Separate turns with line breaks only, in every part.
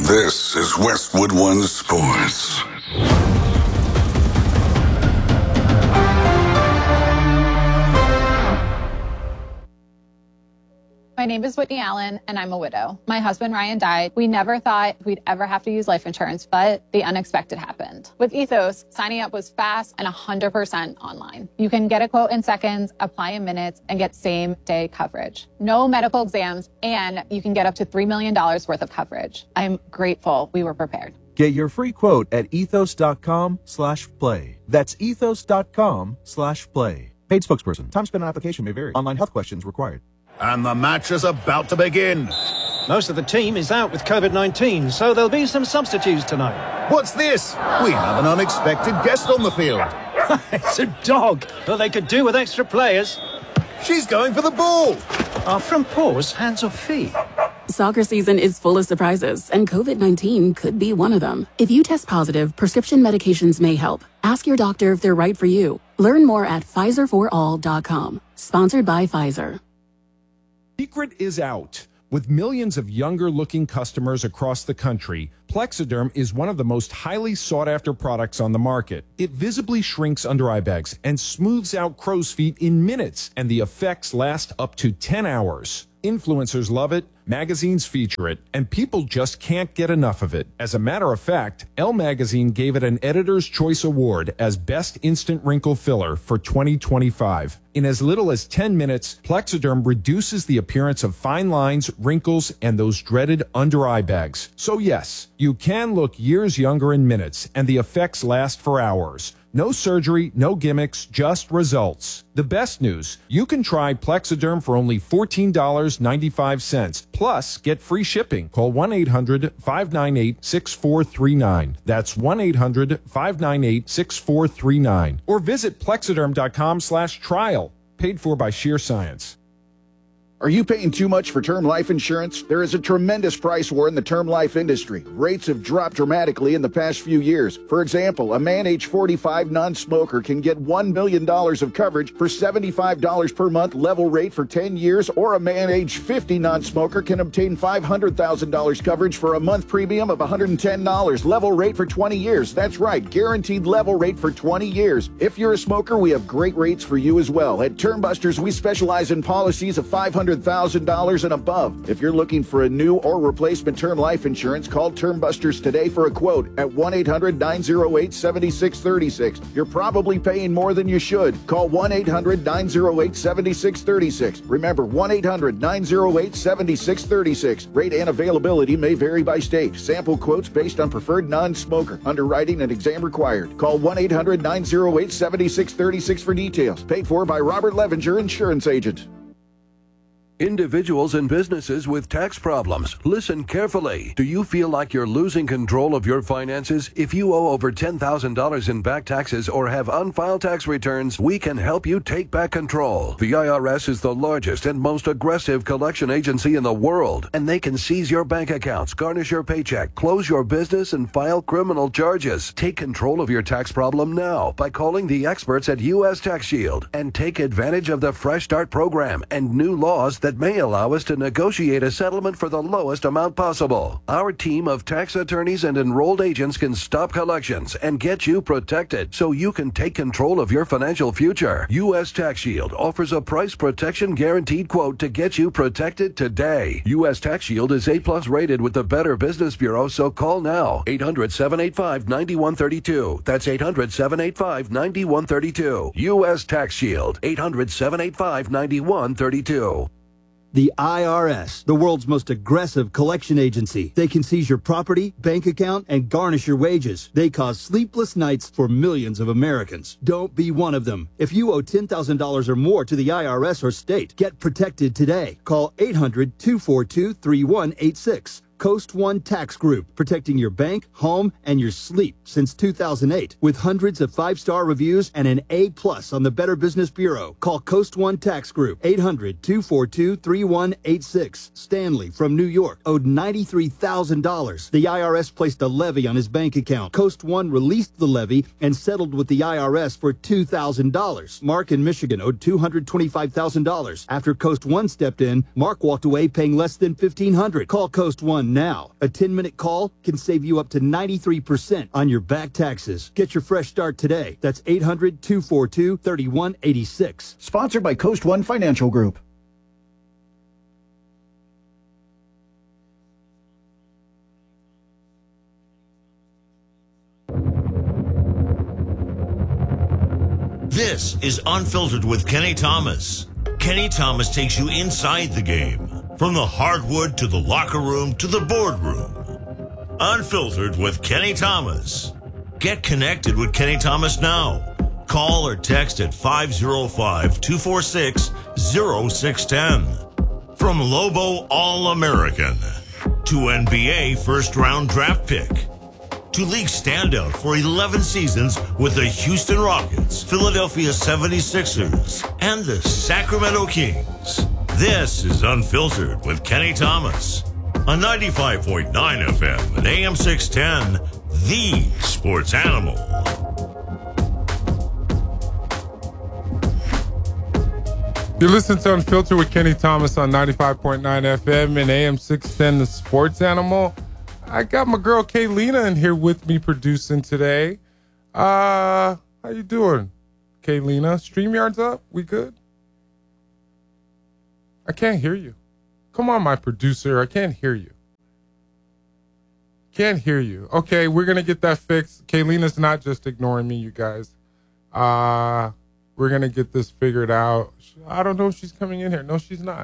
This is Westwood One Sports.
My name is Whitney Allen, and I'm a widow. My husband, Ryan, died. We never thought we'd ever have to use life insurance, but the unexpected happened. With Ethos, signing up was fast and 100% online. You can get a quote in seconds, apply in minutes, and get same-day coverage. No medical exams, and you can get up to $3 million worth of coverage. I'm grateful we were prepared.
Get your free quote at ethos.com/play. That's ethos.com/play. Paid spokesperson. Time spent on application may vary. Online health questions required.
And the match is about to begin.
Most of the team is out with COVID-19, so there'll be some substitutes tonight.
What's this? We have an unexpected guest on the field.
It's a dog, but they could do with extra players.
She's going for the ball.
Are front paws hands or feet?
Soccer season is full of surprises, and COVID-19 could be one of them. If you test positive, prescription medications may help. Ask your doctor if they're right for you. Learn more at PfizerForAll.com. Sponsored by Pfizer.
Secret is out. With millions of younger-looking customers across the country, Plexiderm is one of the most highly sought-after products on the market. It visibly shrinks under-eye bags and smooths out crow's feet in minutes, and the effects last up to 10 hours. Influencers love it, magazines feature it, and people just can't get enough of it. As a matter of fact, Elle Magazine gave it an Editor's Choice Award as Best Instant Wrinkle Filler for 2025. In as little as 10 minutes, Plexiderm reduces the appearance of fine lines, wrinkles, and those dreaded under-eye bags. So yes, you can look years younger in minutes, and the effects last for hours. No surgery, no gimmicks, just results. The best news, you can try Plexiderm for only $14.95. Plus, get free shipping. Call 1-800-598-6439. That's 1-800-598-6439. Or visit Plexiderm.com/trial. Paid for by Sheer Science.
Are you paying too much for term life insurance? There is a tremendous price war in the term life industry. Rates have dropped dramatically in the past few years. For example, a man age 45 non-smoker can get $1 million of coverage for $75 per month level rate for 10 years, or a man age 50 non-smoker can obtain $500,000 coverage for a month premium of $110 level rate for 20 years. That's right, guaranteed level rate for 20 years. If you're a smoker, we have great rates for you as well. At Termbusters, we specialize in policies of $500,000 and above. If you're looking for a new or replacement term life insurance, call Termbusters today for a quote at 1-800-908-7636. You're probably paying more than you should. Call 1-800-908-7636. Remember, 1-800-908-7636. Rate and availability may vary by state. Sample quotes based on preferred non-smoker. Underwriting and exam required. Call 1-800-908-7636 for details. Paid for by Robert Levenger, Insurance Agent.
Individuals and businesses with tax problems, listen carefully. Do you feel like you're losing control of your finances? If you owe over $10,000 in back taxes or have unfiled tax returns, we can help you take back control. The IRS is the largest and most aggressive collection agency in the world, and they can seize your bank accounts, garnish your paycheck, close your business, and file criminal charges. Take control of your tax problem now by calling the experts at U.S. Tax Shield and take advantage of the Fresh Start program and new laws that may allow us to negotiate a settlement for the lowest amount possible. Our team of tax attorneys and enrolled agents can stop collections and get you protected so you can take control of your financial future. U.S. Tax Shield offers a price protection guaranteed quote to get you protected today. U.S. Tax Shield is A+ rated with the Better Business Bureau, so call now. 800-785-9132. That's 800-785-9132. U.S. Tax Shield. 800-785-9132.
The IRS, the world's most aggressive collection agency. They can seize your property, bank account, and garnish your wages. They cause sleepless nights for millions of Americans. Don't be one of them. If you owe $10,000 or more to the IRS or state, get protected today. Call 800-242-3186. Coast One Tax Group, protecting your bank, home, and your sleep since 2008. With hundreds of 5-star reviews and an A+ on the Better Business Bureau. Call Coast One Tax Group, 800-242-3186. Stanley from New York owed $93,000. The IRS placed a levy on his bank account. Coast One released the levy and settled with the IRS for $2,000. Mark in Michigan owed $225,000. After Coast One stepped in, Mark walked away paying less than $1,500. Call Coast One them now. A 10-minute call can save you up to 93% on your back taxes. Get your fresh start today. That's 800-242-3186.
Sponsored by Coast One Financial Group.
This is Unfiltered with Kenny Thomas. Kenny Thomas takes you inside the game, from the hardwood to the locker room to the boardroom. Unfiltered with Kenny Thomas. Get connected with Kenny Thomas now. Call or text at 505-246-0610. From Lobo All-American to NBA first-round draft pick, to league standout for 11 seasons with the Houston Rockets, Philadelphia 76ers, and the Sacramento Kings. This is Unfiltered with Kenny Thomas on 95.9 FM and AM 610, the Sports Animal.
You're listening to Unfiltered with Kenny Thomas on 95.9 FM and AM 610, the Sports Animal. I got my girl Kaylina in here with me producing today. How you doing, Kaylina? StreamYard's up? We good? I can't hear you. Come on, my producer. I can't hear you. Can't hear you. Okay, we're going to get that fixed. Kaylina's not just ignoring me, you guys. We're going to get this figured out. I don't know if she's coming in here. No, she's not.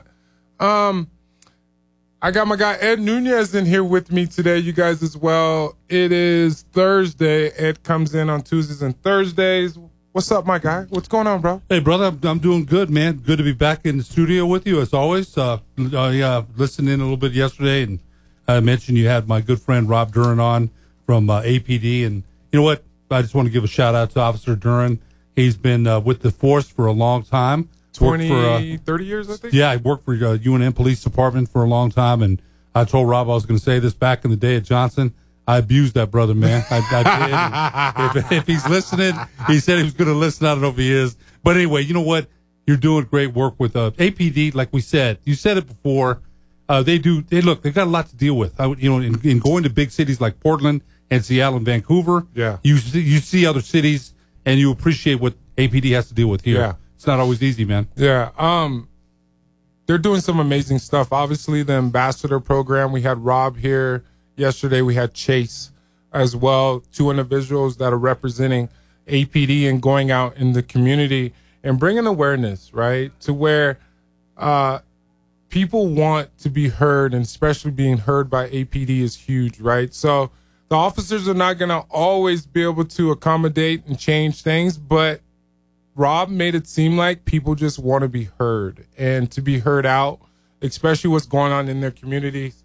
I got my guy Ed Nunez in here with me today, you guys, as well. It is Thursday. Ed comes in on Tuesdays and Thursdays. What's up, my guy? What's going on, bro?
Hey, brother, I'm doing good, man. Good to be back in the studio with you, as always. Listened in a little bit yesterday, and I mentioned you had my good friend Rob Duran on from APD. And you know what? I just want to give a shout-out to Officer Duran. He's been with the force for a long time.
30 years, I think?
Yeah, I worked for UNM Police Department for a long time, and I told Rob I was going to say this back in the day at Johnson. I abused that brother, man. I did. If he's listening, he said he was going to listen. I don't know if he is. But anyway, you know what? You're doing great work with APD, like we said. You said it before. They've got a lot to deal with. In going to big cities like Portland and Seattle and Vancouver,
yeah,
you see other cities, and you appreciate what APD has to deal with here.
Yeah.
It's not always easy, man.
Yeah. They're doing some amazing stuff. Obviously, the ambassador program, we had Rob here yesterday. We had Chase as well, two individuals that are representing APD and going out in the community and bringing awareness, right, to where people want to be heard, and especially being heard by APD is huge, right? So the officers are not going to always be able to accommodate and change things, but Rob made it seem like people just want to be heard and to be heard out, especially what's going on in their communities.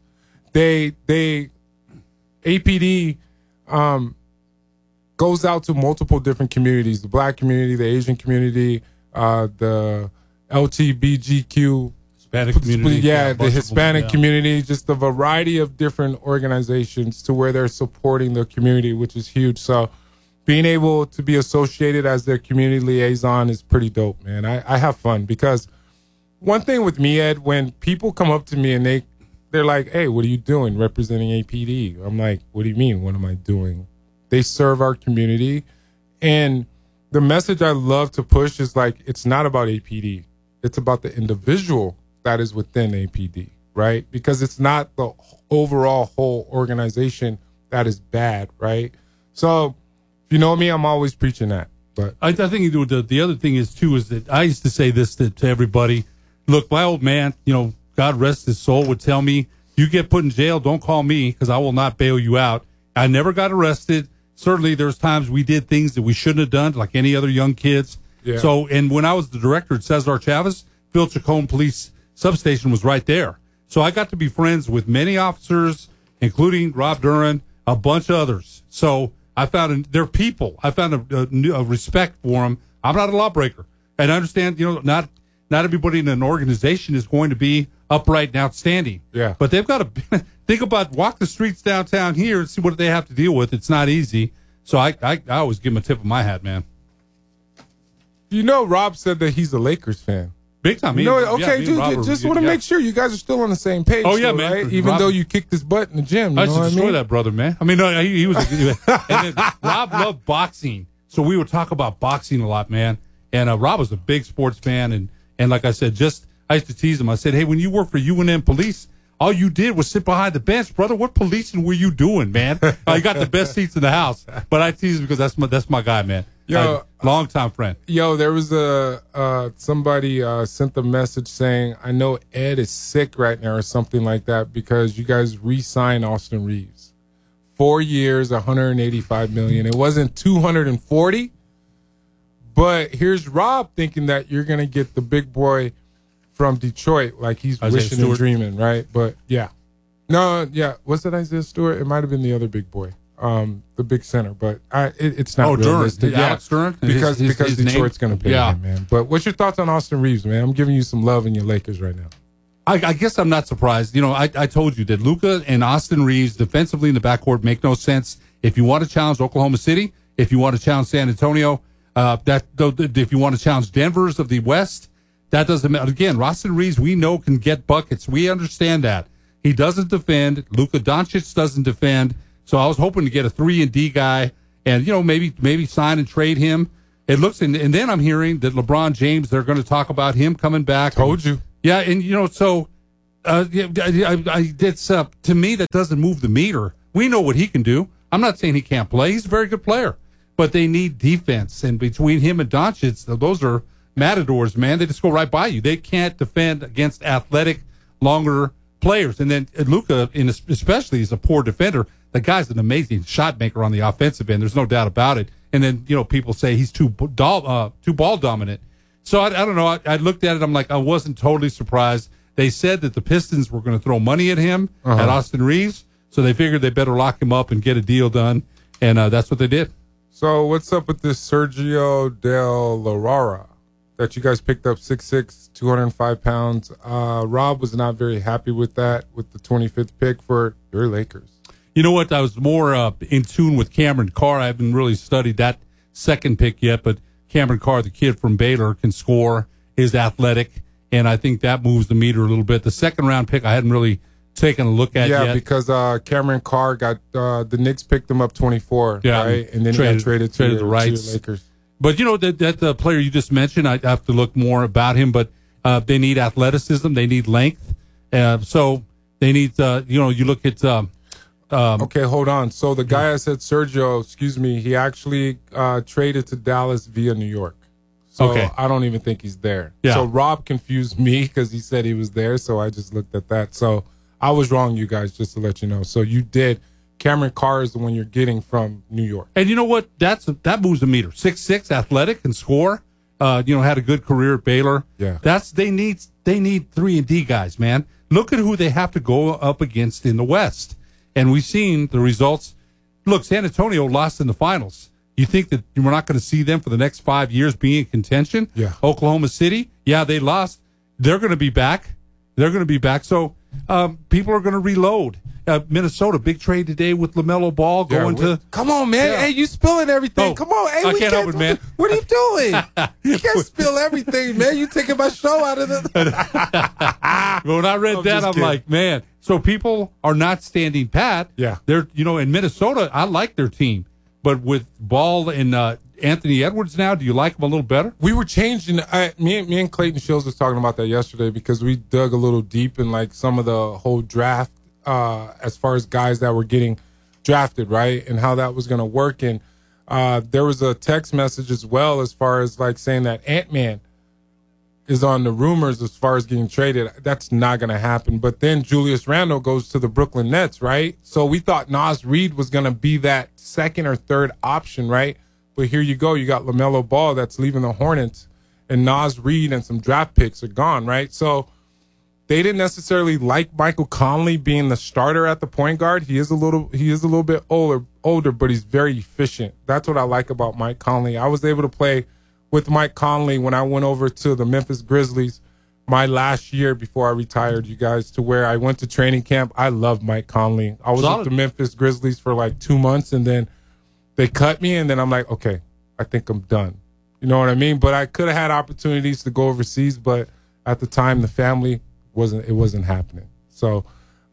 APD goes out to multiple different communities: the Black community, the Asian community, the LGBTQ
Hispanic community,
the Hispanic community, just a variety of different organizations to where they're supporting the community, which is huge. So being able to be associated as their community liaison is pretty dope, man. I have fun because one thing with me, Ed, when people come up to me and they're like, hey, what are you doing representing APD? I'm like, what do you mean? What am I doing? They serve our community. And the message I love to push is like, it's not about APD. It's about the individual that is within APD, right? Because it's not the overall whole organization that is bad, right? So if you know me, I'm always preaching that. But
I think the other thing is, too, is that I used to say this to everybody. Look, my old man, God rest his soul, would tell me, you get put in jail, don't call me because I will not bail you out. I never got arrested. Certainly there's times we did things that we shouldn't have done, like any other young kids.
Yeah.
So, and when I was the director at Cesar Chavez, Phil Chacon Police Substation was right there. So I got to be friends with many officers, including Rob Duran, a bunch of others. So I found they're people. I found a respect for them. I'm not a lawbreaker. And I understand, not everybody in an organization is going to be upright and outstanding.
Yeah.
But they've got to think about, walk the streets downtown here and see what they have to deal with. It's not easy. So I always give them a tip of my hat, man.
Rob said that he's a Lakers fan.
Big time.
You know, okay, dude, just want to make sure you guys are still on the same page.
Oh, yeah,
though,
man.
Right? Even though you kicked his butt in the gym.
I
You
used
know
to
what I
destroy
mean?
that brother, man. I mean, no, he was. And then Rob loved boxing, so we would talk about boxing a lot, man. And Rob was a big sports fan, and like I said, I used to tease him. I said, hey, when you work for UNM Police, all you did was sit behind the bench, brother. What policing were you doing, man? You got the best seats in the house. But I tease him because that's my guy, man.
Yo,
long-time friend.
Yo, there was somebody sent the message saying, I know Ed is sick right now or something like that because you guys re-signed Austin Reeves. 4 years, $185 million. It wasn't 240, but here's Rob thinking that you're going to get the big boy from Detroit, like he's
Isaiah
wishing
Stewart.
and dreaming, right? But yeah. No, yeah. Was it Isaiah Stewart? It might have been the other big boy. The big center, but it's not realistic.
Durant. Alex Durant?
Because
his
Detroit's going to pay
Yeah.
him, man. But what's your thoughts on Austin Reeves, man? I'm giving you some love in your Lakers right now.
I guess I'm not surprised. You know, I told you that Luka and Austin Reeves defensively in the backcourt make no sense. If you want to challenge Oklahoma City, if you want to challenge San Antonio, if you want to challenge Denver's of the West, that doesn't matter. Again, Austin Reeves, we know, can get buckets. We understand that. He doesn't defend. Luka Doncic doesn't defend. So I was hoping to get a 3-and-D guy and, you know, maybe sign and trade him. It looks, and then I'm hearing that LeBron James, they're going to talk about him coming back.
Told you.
Yeah, and, you know, so it's to me, that doesn't move the meter. We know what he can do. I'm not saying he can't play. He's a very good player. But they need defense. And between him and Doncic, those are matadors, man. They just go right by you. They can't defend against athletic, longer players. And then Luka, especially, is a poor defender. The guy's an amazing shot maker on the offensive end. There's no doubt about it. And then, you know, people say he's too ball dominant. So I don't know. I looked at it. I'm like, I wasn't totally surprised. They said that the Pistons were going to throw money at him, at Austin Reeves. So they figured they better lock him up and get a deal done. And that's what they did.
So what's up with this Sergio Del Larrara that you guys picked up 6'6", 205 pounds? Rob was not very happy with that, with the 25th pick for your Lakers.
You know what? I was more in tune with Cameron Carr. I haven't really studied that second pick yet, but Cameron Carr, the kid from Baylor, can score, is athletic, and I think that moves the meter a little bit. The second-round pick I hadn't really taken a look at yet.
Yeah, because Cameron Carr got the Knicks picked him up 24, right? And then he got traded to the Lakers.
But, you know, that player you just mentioned, I have to look more about him, but they need athleticism. They need length. So they need, you look at
okay, hold on. So the guy I said, Sergio, he actually traded to Dallas via New York. So I don't even think he's there.
Yeah.
So Rob confused me because he said he was there, so I just looked at that. So I was wrong, you guys, just to let you know. So you did. Cameron Carr is the one you're getting from New York.
And you know what? That moves the meter. 6'6", athletic, can score. Had a good career at Baylor.
Yeah.
They need 3-and-D guys, man. Look at who they have to go up against in the West. And we've seen the results. Look, San Antonio lost in the finals. You think that we're not going to see them for the next 5 years being in contention?
Yeah.
Oklahoma City, they lost. They're going to be back. So people are going to reload. Minnesota, big trade today with LaMelo Ball going to.
Come on, man. Hey, you spilling everything. Come on. Hey,
I can't help it, man.
What are you doing? You can't spill everything, man. You taking my show out of the.
When I read that, I'm like, man. So people are not standing pat.
Yeah.
They're, in Minnesota, I like their team. But with Ball and Anthony Edwards now, do you like them a little better?
We were changing. Me and Clayton Shields was talking about that yesterday because we dug a little deep in like some of the whole draft as far as guys that were getting drafted, right? And how that was going to work. And there was a text message as well as far as like saying that Ant-Man is on the rumors as far as getting traded. That's not going to happen. But then Julius Randle goes to the Brooklyn Nets, right? So we thought Naz Reid was going to be that second or third option, right? But here you go. You got LaMelo Ball that's leaving the Hornets, and Naz Reid and some draft picks are gone, right? So they didn't necessarily like Michael Conley being the starter at the point guard. He is a little bit older, but he's very efficient. That's what I like about Mike Conley. I was able to play with Mike Conley when I went over to the Memphis Grizzlies my last year before I retired, you guys, to where I went to training camp. I love Mike Conley. I was with the Memphis Grizzlies for like 2 months, and then they cut me, and then I'm like, okay, I think I'm done. You know what I mean? But I could have had opportunities to go overseas, but at the time, the family wasn't happening. So,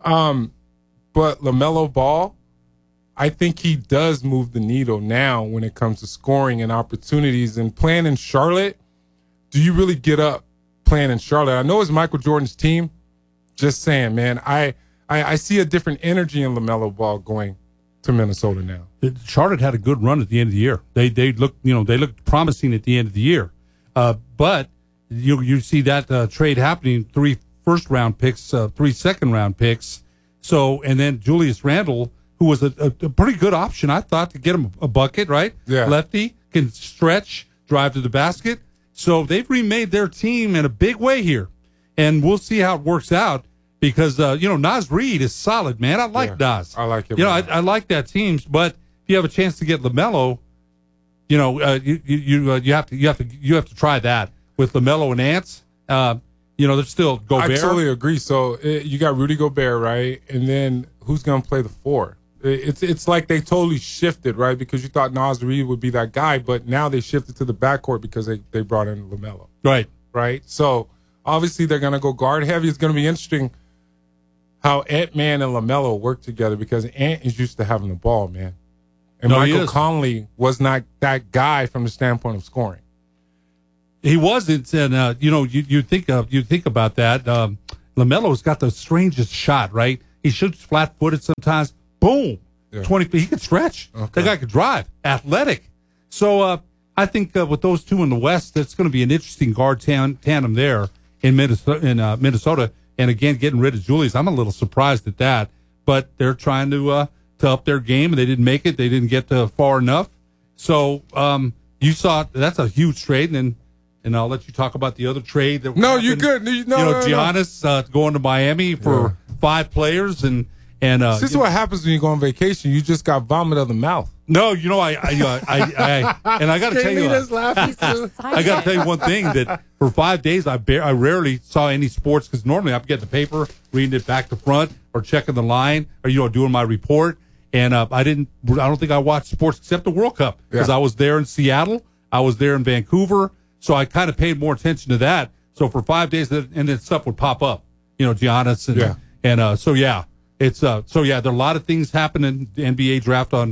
but LaMelo Ball, I think he does move the needle now when it comes to scoring and opportunities. And playing in Charlotte, do you really get up playing in Charlotte? I know it's Michael Jordan's team. Just saying, man, I see a different energy in LaMelo Ball going to Minnesota now.
Charlotte had a good run at the end of the year. They looked promising at the end of the year. But you see that trade happening, 3 first-round picks, 3 second-round picks. So, and then Julius Randle, who was a pretty good option, I thought, to get him a bucket, right? Yeah. Lefty, can stretch, drive to the basket. So they've remade their team in a big way here. And we'll see how it works out because, Naz Reid is solid, man. I like Naz.
I like him.
I like that team. But if you have a chance to get LaMelo, you have to try that with LaMelo and Ants. There's still Gobert.
I totally agree. So you got Rudy Gobert, right? And then who's going to play the 4? It's like they totally shifted, right? Because you thought Naz Reid would be that guy, but now they shifted to the backcourt because they brought in LaMelo. Right? So obviously they're going to go guard heavy. It's going to be interesting how Ant-Man and LaMelo work together because Ant is used to having the ball, man. And Michael Conley was not that guy from the standpoint of scoring.
He wasn't, and you think about that. LaMelo's got the strangest shot, right? He shoots flat-footed sometimes. Boom, 20 feet. He could stretch. Okay. That guy could drive. Athletic. So I think with those two in the West, that's going to be an interesting guard tandem there in Minnesota. And again, getting rid of Julius, I'm a little surprised at that. But they're trying to up their game, and they didn't make it. They didn't get far enough. So you saw that's a huge trade, and I'll let you talk about the other trade.
You're good.
Giannis going to Miami for 5 players, and
this is what happens when you go on vacation. You just got vomit of the mouth.
No, and I got to tell you, I got to tell you one thing that for 5 days I rarely saw any sports because normally I'm getting the paper, reading it back to front, or checking the line, or doing my report. And I don't think I watched sports except the World Cup because I was there in Seattle, I was there in Vancouver, so I kind of paid more attention to that. So for 5 days, and then stuff would pop up, Giannis It's there are a lot of things happening. The NBA draft on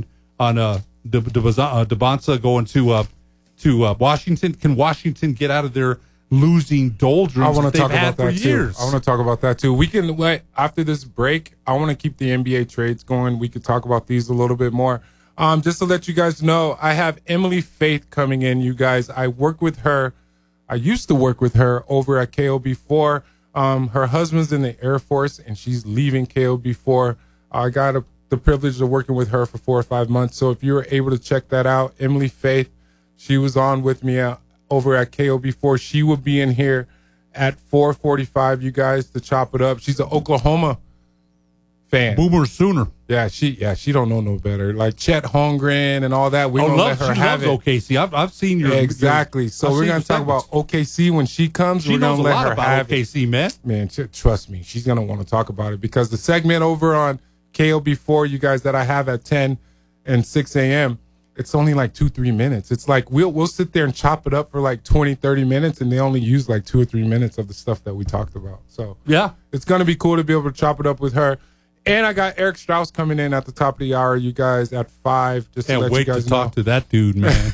Debonsa going to Washington. Can Washington get out of their losing doldrums? I want to talk about that too.
I want to talk about that too. We can after this break. I want to keep the NBA trades going. We could talk about these a little bit more. Just to let you guys know, I have Emily Faith coming in. You guys, I work with her. I used to work with her over at KOB4. Her husband's in the Air Force, and she's leaving KOB4. I got the privilege of working with her for 4 or 5 months. So if you were able to check that out, Emily Faith, she was on with me over at KOB4. She will be in here at 4:45, you guys, to chop it up. She's an Oklahoma fan.
Boomer Sooner.
Yeah, she don't know no better. Like Chet Holmgren and all that. We don't let her have it.
She loves OKC. I've seen your
exactly. So we're gonna talk about OKC when she comes. We're gonna let her have
OKC, man.
Man, trust me, she's gonna want to talk about it because the segment over on KOB4, you guys, that I have at 10 and 6 a.m. It's only like 2-3 minutes. It's like we'll sit there and chop it up for like 20-30 minutes, and they only use like 2 or 3 minutes of the stuff that we talked about. So
yeah,
it's gonna be cool to be able to chop it up with her. And I got Eric Strauss coming in at the top of the hour, you guys, at 5. Just
Can't
to let
wait
you guys
to talk to that dude, man.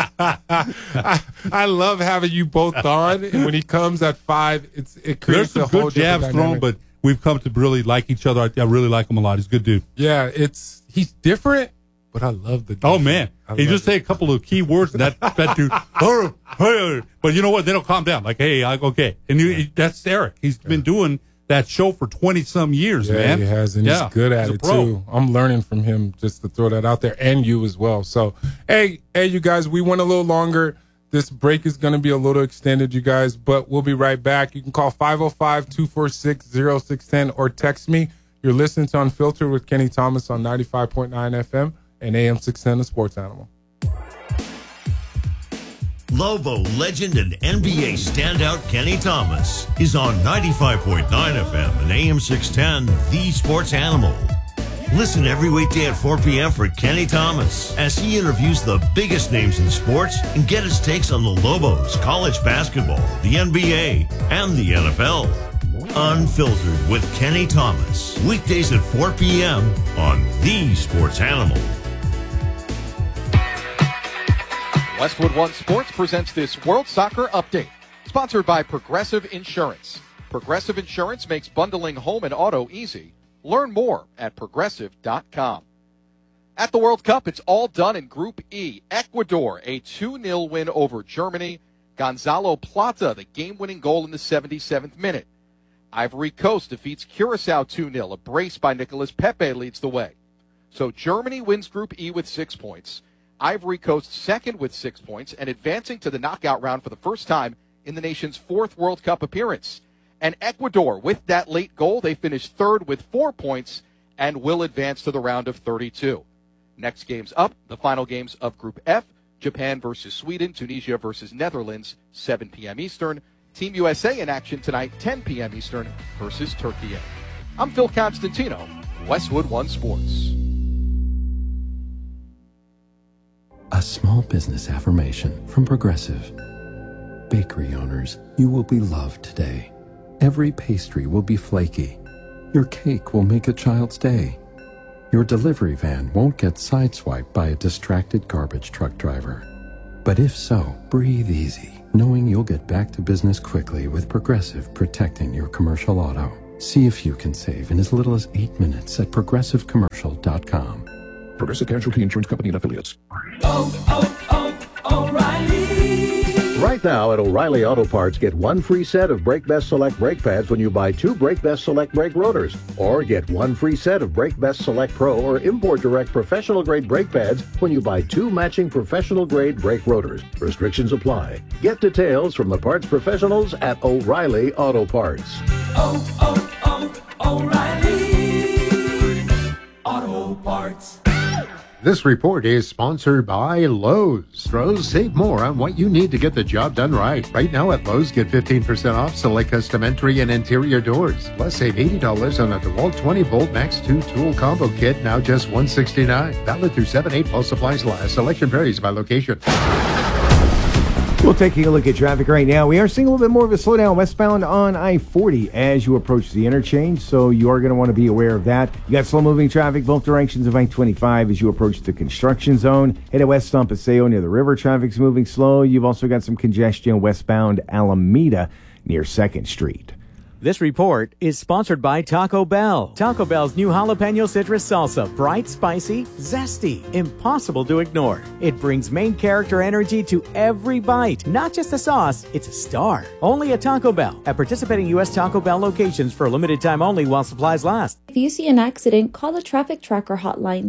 I love having you both on. And when he comes at 5, it creates a whole different dynamic. There's some good jabs thrown,
but we've come to really like each other. I really like him a lot. He's a good dude.
Yeah, he's different, but I love the dude.
Oh, man. He just say a couple of key words, and that dude, but you know what? They don't calm down. Like, hey, okay. And that's Eric. He's been doing that show for 20-some years, man.
He has, and he's good at it, too. I'm learning from him, just to throw that out there, and you as well. So, hey, you guys, we went a little longer. This break is going to be a little extended, you guys, but we'll be right back. You can call 505-246-0610 or text me. You're listening to Unfiltered with Kenny Thomas on 95.9 FM and AM 610, the Sports Animal.
Lobo legend and NBA standout Kenny Thomas is on 95.9 FM and AM 610, the Sports Animal. Listen every weekday at 4 p.m. for Kenny Thomas as he interviews the biggest names in sports and get his takes on the Lobos, college basketball, the NBA, and the NFL. Unfiltered with Kenny Thomas. Weekdays at 4 p.m. on The Sports Animal.
Westwood One Sports presents this World Soccer Update, sponsored by Progressive Insurance. Progressive Insurance makes bundling home and auto easy. Learn more at progressive.com. At the World Cup, it's all done in Group E. Ecuador, a 2-0 win over Germany. Gonzalo Plata, the game-winning goal in the 77th minute. Ivory Coast defeats Curacao 2-0. A brace by Nicolas Pepe leads the way. So Germany wins Group E with 6 points. Ivory Coast second with 6 points and advancing to the knockout round for the first time in the nation's 4th World Cup appearance. And Ecuador, with that late goal, they finished third with 4 points and will advance to the round of 32. Next games up, the final games of Group F, Japan versus Sweden, Tunisia versus Netherlands, 7 p.m. Eastern. Team USA in action tonight, 10 p.m. Eastern versus Turkey. I'm Phil Constantino, Westwood One Sports.
A small business affirmation from Progressive. Bakery owners, you will be loved today. Every pastry will be flaky. Your cake will make a child's day. Your delivery van won't get sideswiped by a distracted garbage truck driver. But if so, breathe easy, knowing you'll get back to business quickly with Progressive protecting your commercial auto. See if you can save in as little as 8 minutes at progressivecommercial.com.
Progressive Casualty Insurance Company and Affiliates.
O'Reilly. Right now at O'Reilly Auto Parts, get one free set of Brake Best Select brake pads when you buy 2 Brake Best Select brake rotors. Or get one free set of Brake Best Select Pro or Import Direct professional grade brake pads when you buy 2 matching professional grade brake rotors. Restrictions apply. Get details from the parts professionals at O'Reilly Auto Parts.
O'Reilly Auto Parts.
This report is sponsored by Lowe's. Pros, save more on what you need to get the job done right. Right now at Lowe's, get 15% off select custom entry and interior doors. Plus, save $80 on a DeWalt 20-volt Max 2 tool combo kit, now just $169. Valid through 7/8 while supplies last. Selection varies by location.
We'll take a look at traffic right now. We are seeing a little bit more of a slowdown westbound on I-40 as you approach the interchange, so you are going to want to be aware of that. You got slow-moving traffic both directions of I-25 as you approach the construction zone. Headed west on Paseo near the river, traffic's moving slow. You've also got some congestion westbound Alameda near 2nd Street.
This report is sponsored by Taco Bell. Taco Bell's new jalapeno citrus salsa. Bright, spicy, zesty, impossible to ignore. It brings main character energy to every bite. Not just a sauce, it's a star. Only at Taco Bell. At participating U.S. Taco Bell locations for a limited time only while supplies last.
If you see an accident, call the Traffic Tracker hotline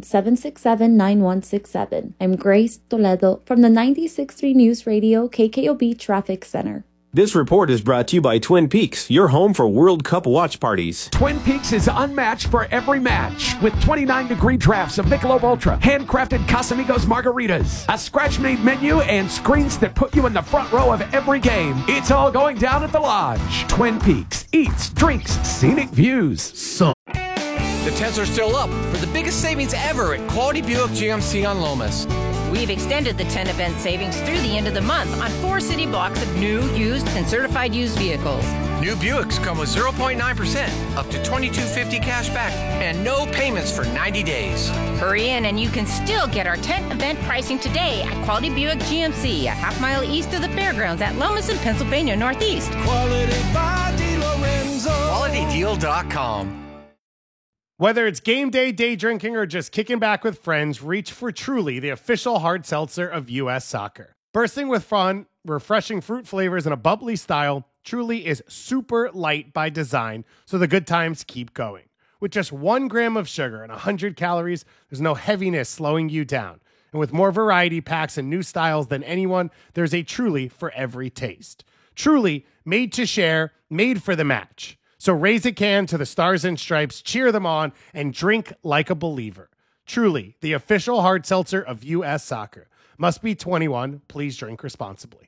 767-9167. I'm Grace Toledo from the 96.3 News Radio KKOB Traffic Center.
This report is brought to you by Twin Peaks, your home for World Cup watch parties.
Twin Peaks is unmatched for every match with 29-degree drafts of Michelob Ultra, handcrafted Casamigos margaritas, a scratch-made menu, and screens that put you in the front row of every game. It's all going down at the Lodge. Twin Peaks eats, drinks, scenic views.
The tents are still up for the biggest savings ever at Quality Buick GMC on Lomas.
We've extended the 10 event savings through the end of the month on 4 city blocks of new, used, and certified used vehicles.
New Buicks come with 0.9%, up to $2,250 cash back, and no payments for 90 days.
Hurry in and you can still get our 10th event pricing today at Quality Buick GMC, a half-mile east of the fairgrounds at Lomas in Pennsylvania Northeast.
Quality by DeLorenzo. QualityDeal.com.
Whether it's game day, day drinking, or just kicking back with friends, reach for Truly, the official hard seltzer of U.S. Soccer. Bursting with fun, refreshing fruit flavors, and a bubbly style, Truly is super light by design, so the good times keep going. With just 1 gram of sugar and 100 calories, there's no heaviness slowing you down. And with more variety packs and new styles than anyone, there's a Truly for every taste. Truly, made to share, made for the match. So raise a can to the Stars and Stripes, cheer them on, and drink like a believer. Truly, the official hard seltzer of U.S. Soccer. Must be 21. Please drink responsibly.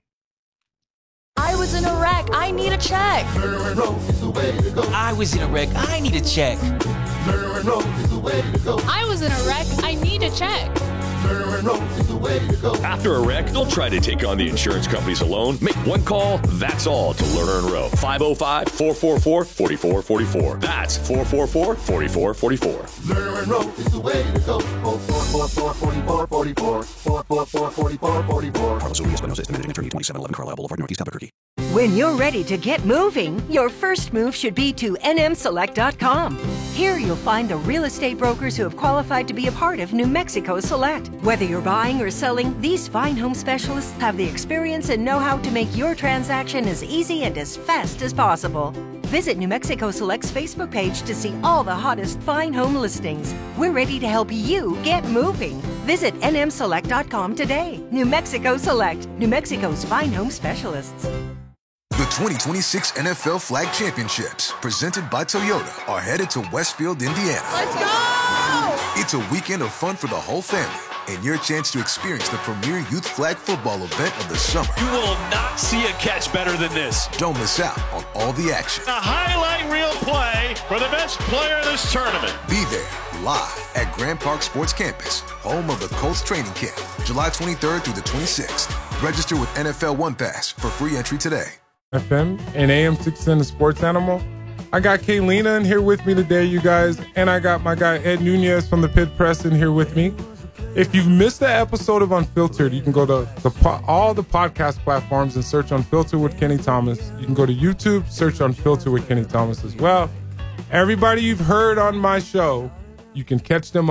I was in a wreck. I need a check.
I was in a wreck. I need a check. Monroe is the way to go.
I was in a wreck. I need a check.
Monroe is the way to go.
After a wreck, don't try to take on the insurance companies alone. Make one call, that's all, to Lerner and Rowe. 505-444-4444. That's 444-4444.
Lerner and Rowe is the way to go. 444-4444. 444-4444.
Carlos Urias, Espinosa, estimated attorney, 2711 Carlisle Boulevard, Northeast Albuquerque.
When you're ready to get moving, your first move should be to nmselect.com. Here you'll find the real estate brokers who have qualified to be a part of New Mexico Select. Whether you're buying or selling, these fine home specialists have the experience and know-how to make your transaction as easy and as fast as possible. Visit New Mexico Select's Facebook page to see all the hottest fine home listings. We're ready to help you get moving. Visit nmselect.com today. New Mexico Select, New Mexico's fine home specialists.
The 2026 NFL Flag Championships, presented by Toyota, are headed to Westfield, Indiana.
Let's go!
It's a weekend of fun for the whole family and your chance to experience the premier youth flag football event of the summer.
You will not see a catch better than this.
Don't miss out on all the action.
A highlight reel play for the best player in this tournament.
Be there, live at Grand Park Sports Campus, home of the Colts training camp, July 23rd through the 26th. Register with NFL One Pass for free entry today.
FM and AM 610 The Sports Animal. I got Kaylina in here with me today, you guys, and I got my guy Ed Nunez from the Pit Press in here with me. If you've missed the episode of Unfiltered, you can go to all the podcast platforms and search Unfiltered with Kenny Thomas. You can go to YouTube, search Unfiltered with Kenny Thomas as well. Everybody you've heard on my show, you can catch them